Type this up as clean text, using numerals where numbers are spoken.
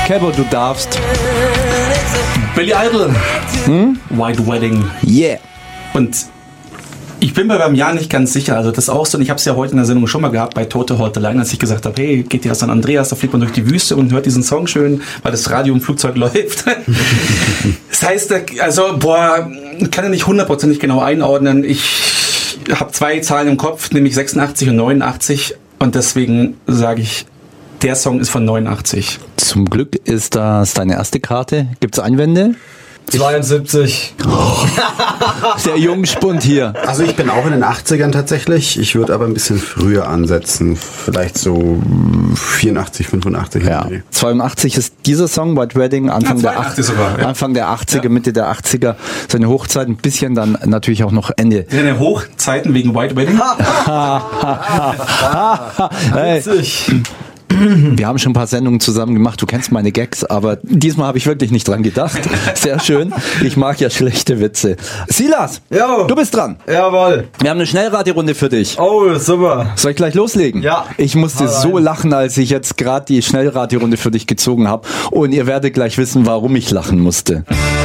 Kebo, du darfst. Billy Idol. White Wedding. Yeah. Und ich bin mir beim Jahr nicht ganz sicher. Also das ist auch so, und ich habe es ja heute in der Sendung schon mal gehabt bei Tote Hotline, als ich gesagt habe, hey, geht ihr das an Andreas, da fliegt man durch die Wüste und hört diesen Song schön, weil das Radio im Flugzeug läuft. Das heißt, also, ich kann ja nicht hundertprozentig genau einordnen. Ich habe 2 Zahlen im Kopf, nämlich 86 und 89. Und deswegen sage ich, der Song ist von 89. Zum Glück ist das deine erste Karte. Gibt's Einwände? 72. Der Jungspund hier. Also ich bin auch in den 80ern tatsächlich. Ich würde aber ein bisschen früher ansetzen. Vielleicht so 84, 85. Ja. 82 ist dieser Song, White Wedding, Anfang der 80er, Mitte der 80er. Seine Hochzeit, ein bisschen dann natürlich auch noch Ende. Seine Hochzeiten wegen White Wedding? Hey. Wir haben schon ein paar Sendungen zusammen gemacht, du kennst meine Gags, aber diesmal habe ich wirklich nicht dran gedacht. Sehr schön, ich mag ja schlechte Witze. Silas, Jo. du bist dran. Jawohl. Wir haben eine Schnellraterunde für dich. Oh, super. Soll ich gleich loslegen? Ja. Ich musste so lachen, als ich jetzt gerade die Schnellraterunde für dich gezogen habe und ihr werdet gleich wissen, warum ich lachen musste.